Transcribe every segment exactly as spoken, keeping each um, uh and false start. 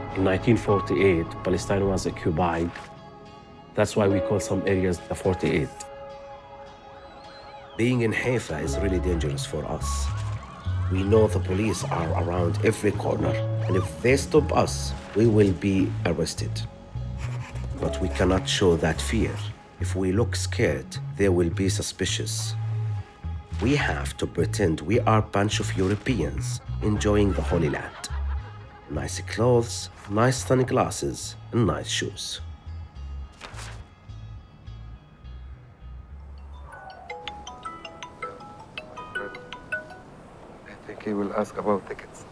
In nineteen forty-eight, Palestine was occupied. That's why we call some areas the forty-eight. Being in Haifa is really dangerous for us. We know the police are around every corner, and if they stop us, we will be arrested. But we cannot show that fear. If we look scared, they will be suspicious. We have to pretend we are a bunch of Europeans enjoying the Holy Land. Nice clothes, nice sunglasses, and nice shoes. He will ask about tickets.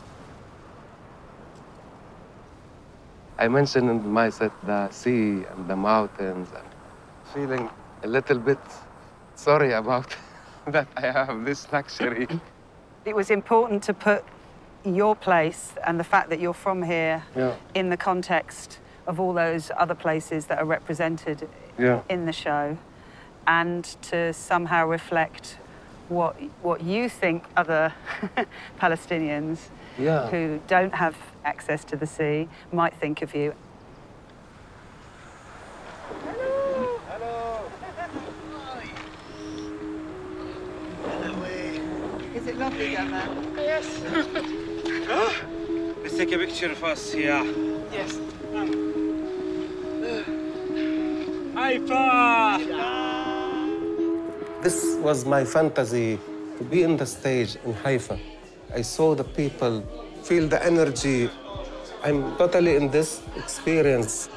I mentioned in my set the sea and the mountains and feeling a little bit sorry about that I have this luxury. It was important to put your place and the fact that you're from here yeah. in the context of all those other places that are represented yeah. in the show, and to somehow reflect what what you think other Palestinians yeah. who don't have access to the sea might think of you. Hello. Hello. Is it lovely down there? Yes. Oh, let's take a picture of us here. Yes. Haifa! This was my fantasy, to be in the stage in Haifa. I saw the people, feel the energy. I'm totally in this experience.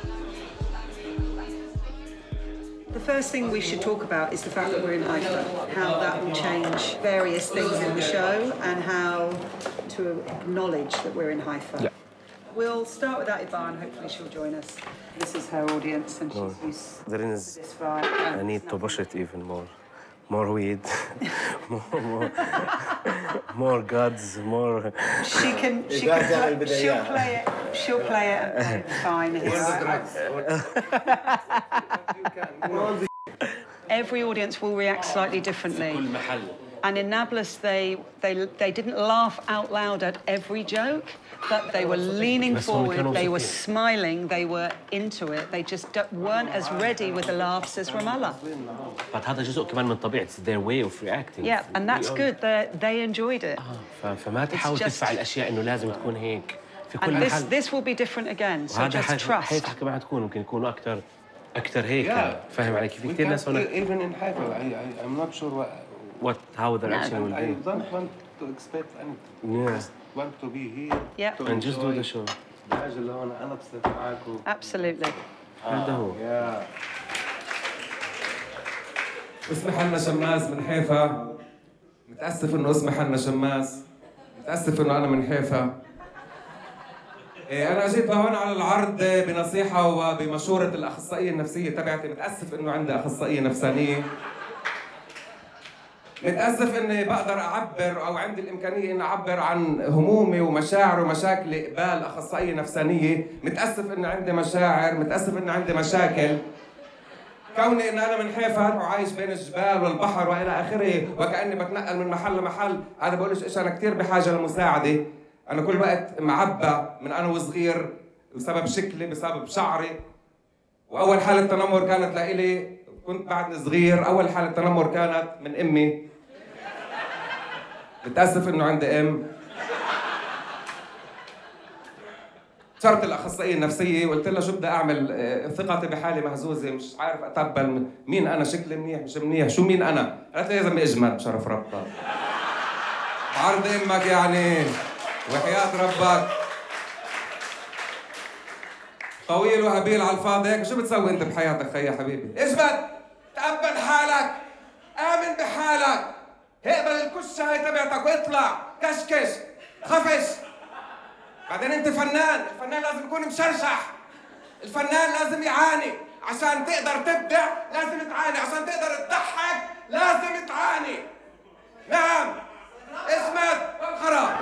The first thing we should talk about is the fact that we're in Haifa, how that will change various things in the show and how to acknowledge that we're in Haifa. Yeah. We'll start with Atiba and hopefully she'll join us. This is her audience and she's No, used there to is, this vibe. I need to push it even more. More weed, more, more, more gods, more... She can, she can play, she'll play it, she'll play it and play it fine. Every audience will react slightly differently. And in Nablus, they, they, they didn't laugh out loud at every joke, but they were leaning forward, they were smiling, they were into it. They just weren't as ready with the laughs as Ramallah. But هذا جزء كمان من طبيعة their way of reacting. Yeah, and that's good. They, they enjoyed it. آه, فما تحاول تدفع الأشياء إنه لازم تكون هيك في كل and this, محل. this will be different again, so just trust. حياتها كمان حتكون ممكن يكونوا أكثر أكثر هيك. فاهم علي كيف؟ كثير ناس هنا. Even in Haifa, I, I, I'm not sure what... What, how their action will I be. don't want to expect anything. Yeah. Just want to be here. Yeah. To And just do the enjoy. show. Absolutely. هذا هو. اسمي حنا شماس من حيفا. متأسف إنه اسمي حنا شماس. متأسف إنه أنا من حيفا. أنا جيت لهون على العرض بنصيحة وبمشورة الأخصائية النفسية تبعتي. متأسف إنه عندي أخصائية نفسانية. متأسف إني بقدر أعبر أو عندي الإمكانية إني أعبر عن همومي ومشاعري ومشاكلي قبال أخصائية نفسانية. متأسف إني عندي مشاعر، متأسف إني عندي مشاكل. كوني إن أنا من حيفا وعايش بين الجبال والبحر وإلى آخره وكأني بتنقل من محل لمحل، أنا بقولش إيش أنا كثير بحاجة لمساعدة. أنا كل وقت معبى من أنا وصغير بسبب شكلي، بسبب شعري. وأول حالة تنمر كانت لإلي كنت بعد صغير، أول حالة تنمر كانت من أمي. متأسف إنه عندي أم. صرت الأخصائية النفسية وقلت لها شو بدي أعمل، ثقتي بحالي مهزوزة، مش عارف أتقبل مين أنا، شكلي منيح مش منيح، شو مين أنا؟ قالت لي يا زلمة اجمل بشرف ربك. عرض أمك يعني وحياة ربك. طويل وهبيل على الفاضي هيك، شو بتسوي أنت بحياتك خي يا حبيبي؟ اجمل، تقبل حالك، آمن بحالك، اقبل الكشة هاي تبعتك واطلع، كشكش، خفش. بعدين أنت فنان، الفنان لازم يكون مشرشح. الفنان لازم يعاني، عشان تقدر تبدع لازم تعاني، عشان تقدر تضحك لازم تعاني. نعم، اسمت والخراب.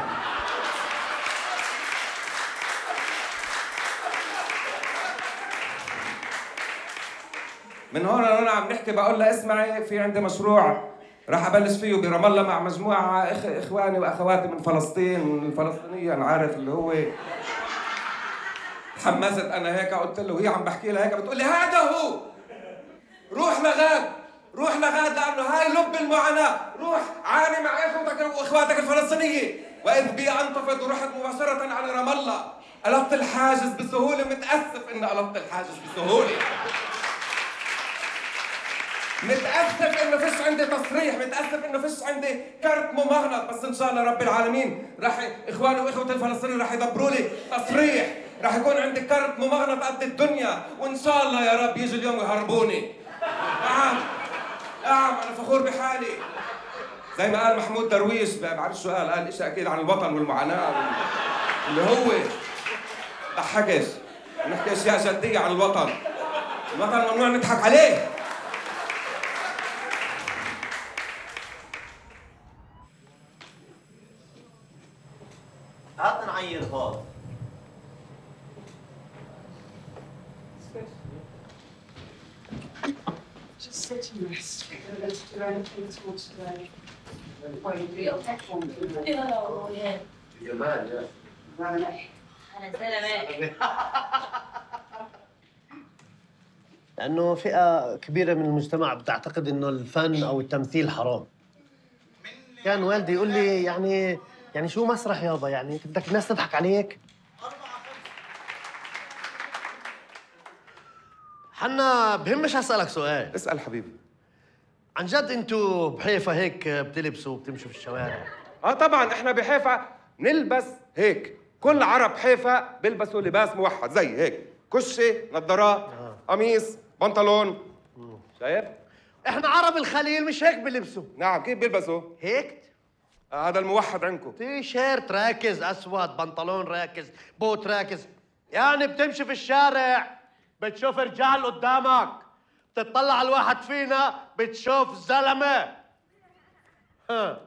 من هون لهون عم نحكي، بقول لها اسمعي، في عندي مشروع راح ابلش فيه برام الله مع مجموعه إخ اخواني واخواتي من فلسطين، من الفلسطينيه، انا عارف اللي هو تحمست انا هيك قلت له، وهي عم بحكي لها هيك بتقول لي هذا هو، روح لغاد، روح لغاد لانه هاي لب المعاناه، روح عاني مع اخوتك واخواتك الفلسطينيه. واذ بي انتفض ورحت مباشره على رام الله، قلبت الحاجز بسهوله، متاسف اني قلبت الحاجز بسهوله. متاسف انه فيش عندي تصريح، متاسف انه فيش عندي كرت ممغنط، بس ان شاء الله رب العالمين راح اخواني واخوتي الفلسطينيين راح يدبروا لي تصريح، راح يكون عندي كرت ممغنط قد الدنيا، وان شاء الله يا رب يجي اليوم يهربوني. نعم نعم انا فخور بحالي. زي ما قال محمود درويش، ما بعرف شو قال، قال شيء اكيد عن الوطن والمعاناه اللي هو ضحكش، نحكي اشياء جديه عن الوطن. الوطن ممنوع نضحك عليه. هات نعير هون. Just sit and rest. Let's do anything towards today. Or you feel that one. Oh, yeah. You're mad, yeah. أنا زلمة. لأنه فئة كبيرة من المجتمع بتعتقد إنه الفن أو التمثيل حرام. كان والدي يقول لي يعني يعني شو مسرح يابا؟ يعني أنت بدك الناس تضحك عليك؟ حنا بهمش أسألك سؤال. اسأل حبيبي. عن جد أنتوا بحيفا هيك بتلبسوا وبتمشوا في الشوارع؟ اه طبعا احنا بحيفا نلبس هيك، كل عرب حيفا بيلبسوا لباس موحد زي هيك، كشة، نظارات، آه. قميص، بنطلون. مم. شايف؟ احنا عرب الخليل مش هيك بلبسوا. نعم كيف بيلبسوا؟ هيك؟ آه هذا الموحد عندكم. تي شيرت راكز اسود، بنطلون راكز، بوت راكز، يعني بتمشي في الشارع بتشوف رجال قدامك، بتطلع على الواحد فينا بتشوف زلمه. ها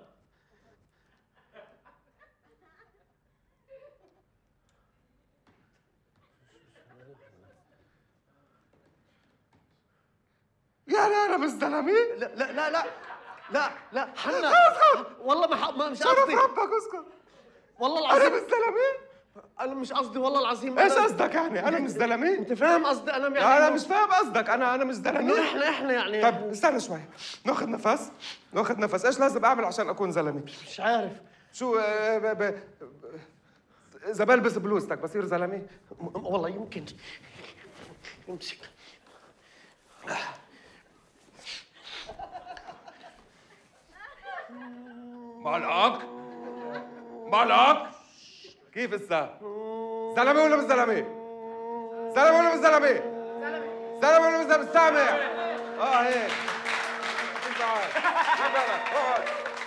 يعني انا مش زلمه؟ لا لا لا لا لا لا حنا والله ما, ما مش شرف قصدي. ربك اسكت. والله العظيم انا مش زلمه؟ انا مش قصدي والله العظيم. ايش قصدك يعني؟ انا مش زلمه؟ انت فاهم قصدي انا يعني؟ لا انا مش فاهم قصدك، انا انا مش زلمه. انه احنا احنا يعني. طب استنى شوي، ناخذ نفس، ناخذ نفس، ايش لازم اعمل عشان اكون زلمه؟ مش عارف. شو آه ب... ب... اذا بلبس بلوزتك بصير زلمه؟ والله يمكن. امسك. معلقك؟ معلقك؟ كيف هسه؟ زلمه ولا مش زلمه؟ زلمه ولا مش زلمه؟ زلمه ولا مش زلمه؟ سامع؟ اه هيك. تعال اقعد.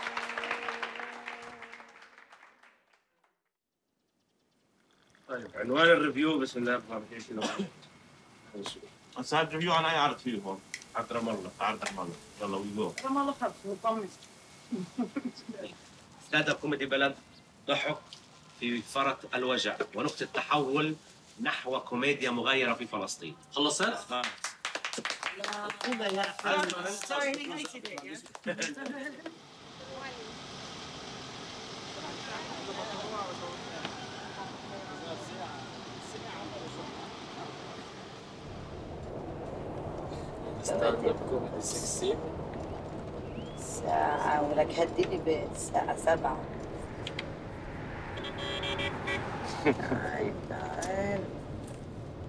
طيب عنوان الريفيو بسم الله الرحمن الرحيم. هسه هذا الريفيو عن اي عرض فيه هون؟ عرض رام الله، عرض رام الله، يلا وي جو. رام الله خلص مطمن. ستاند اب كوميدي بلد ضحك في فرط الوجع ونقطة تحول نحو كوميديا مغايرة في فلسطين. خلصت؟ اه ستاند اب كوميدي سكسي ساعة ولك هديني بالساعة سبعة.